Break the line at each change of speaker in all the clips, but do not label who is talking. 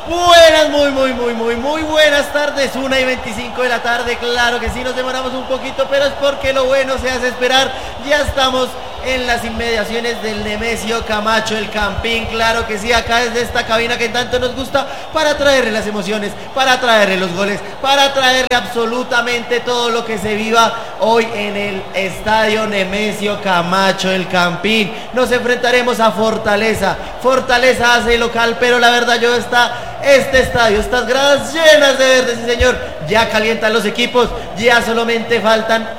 Buenas, muy buenas tardes, 1:25 de la tarde. Claro que sí, nos demoramos un poquito, pero es porque lo bueno se hace esperar. Ya estamos en las inmediaciones del Nemesio Camacho, el Campín. Claro que sí, acá desde esta cabina que tanto nos gusta, para traerle las emociones, para traerle los goles, para traerle absolutamente todo lo que se viva hoy en el estadio Nemesio Camacho, el Campín. Nos enfrentaremos a Fortaleza. Fortaleza hace local, pero la verdad este estadio, estas gradas llenas de verde, sí señor, ya calientan los equipos, ya solamente faltan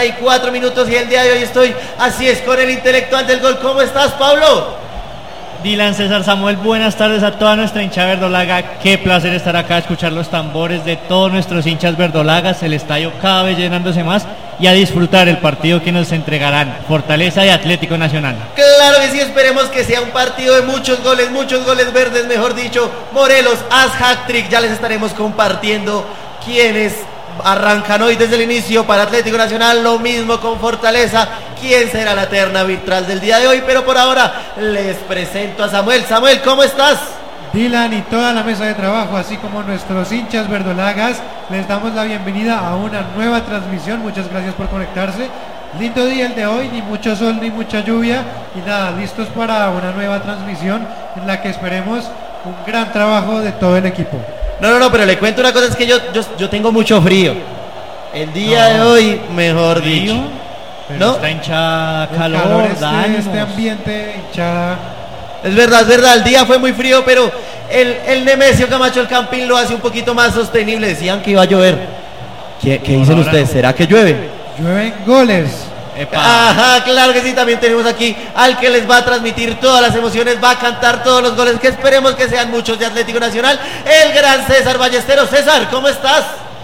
34 minutos y el día de hoy estoy, así es, con el intelectual del gol. ¿Cómo estás, Pablo?
Dylan, César, Samuel, buenas tardes a toda nuestra hincha verdolaga. Qué placer estar acá, escuchar los tambores de todos nuestros hinchas verdolagas, el estadio cada vez llenándose más, y a disfrutar el partido que nos entregarán Fortaleza y Atlético Nacional.
Claro que sí, esperemos que sea un partido de muchos goles verdes, mejor dicho. Morelos, haz hat-trick, ya les estaremos compartiendo quiénes arrancan hoy desde el inicio para Atlético Nacional, lo mismo con Fortaleza, quién será la terna arbitral del día de hoy, pero por ahora les presento a Samuel. Samuel, ¿cómo estás?
Dylan y toda la mesa de trabajo, así como nuestros hinchas verdolagas, les damos la bienvenida a una nueva transmisión. Muchas gracias por conectarse. Lindo día el de hoy, ni mucho sol ni mucha lluvia, y nada, listos para una nueva transmisión en la que esperemos un gran trabajo de todo el equipo.
No, pero le cuento una cosa, es que yo tengo mucho frío. El día de hoy, mejor
¿Frío?
dicho.
Pero
¿no?
está hinchada, calor,
este ambiente hinchada.
Es verdad, el día fue muy frío, pero el Nemesio Camacho, el Campín, lo hace un poquito más sostenible. Decían que iba a llover. ¿Qué dicen ustedes? ¿Será que llueve?
Llueven goles.
Epa.
Ajá, claro que sí, también tenemos aquí al que les va a transmitir todas las emociones, va a cantar todos los goles, que esperemos que sean muchos, de Atlético Nacional, el gran César Ballesteros. César, ¿cómo estás?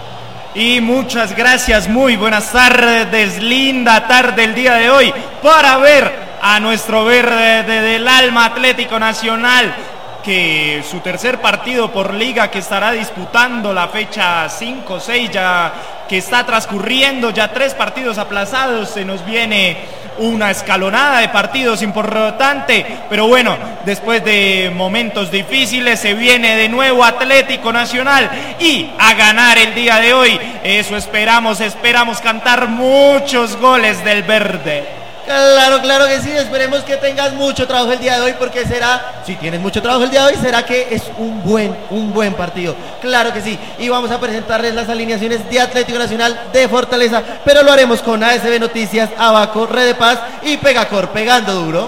Y muchas gracias, muy buenas tardes, linda tarde el día de hoy para ver a nuestro verde del alma Atlético Nacional, que su tercer partido por liga, que estará disputando la fecha 5-6, ya que está transcurriendo, ya 3 partidos aplazados, se nos viene una escalonada de partidos importante, pero bueno, después de momentos difíciles se viene de nuevo Atlético Nacional y a ganar el día de hoy. Eso esperamos cantar muchos goles del verde.
Claro que sí, esperemos que tengas mucho trabajo el día de hoy, porque si tienes mucho trabajo el día de hoy, será que es un buen partido. Claro que sí, y vamos a presentarles las alineaciones de Atlético Nacional, de Fortaleza, pero lo haremos con ASB Noticias, Abaco, Red de Paz y Pegacor, pegando duro.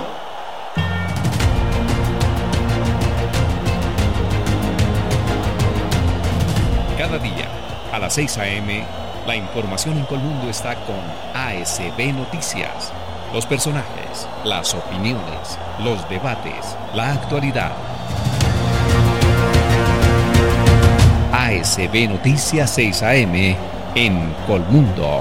Cada día, a las 6 a.m., la información en Colmundo está con ASB Noticias. Los personajes, las opiniones, los debates, la actualidad. ASB Noticias 6 AM en Colmundo.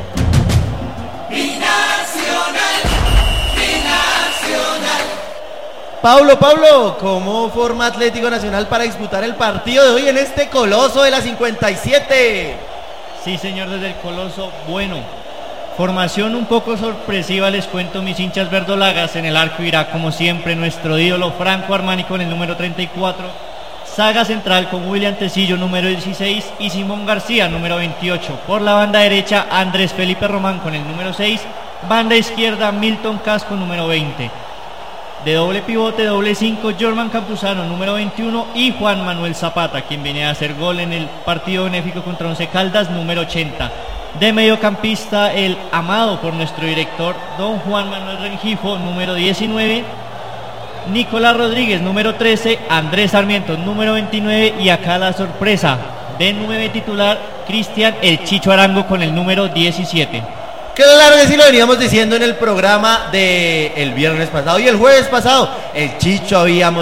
Pablo, ¿cómo forma Atlético Nacional para disputar el partido de hoy en este Coloso de la 57?
Sí, señor, desde el Coloso, bueno. Formación un poco sorpresiva, les cuento, mis hinchas verdolagas. En el arco irá, como siempre, nuestro ídolo Franco Armani con el número 34. Saga central con William Tecillo, número 16, y Simón García, número 28. Por la banda derecha, Andrés Felipe Román con el número 6. Banda izquierda, Milton Casco, número 20. De doble pivote, doble 5, Jorman Campuzano, número 21. Y Juan Manuel Zapata, quien viene a hacer gol en el partido benéfico contra Once Caldas, número 80. De mediocampista, el amado por nuestro director, don Juan Manuel Rengifo, número 19. Nicolás Rodríguez, número 13. Andrés Sarmiento, número 29. Y acá la sorpresa, de 9 titular, Cristian El Chicho Arango con el número 17.
Claro que sí, lo veníamos diciendo en el programa del viernes pasado y el jueves pasado. El Chicho habíamos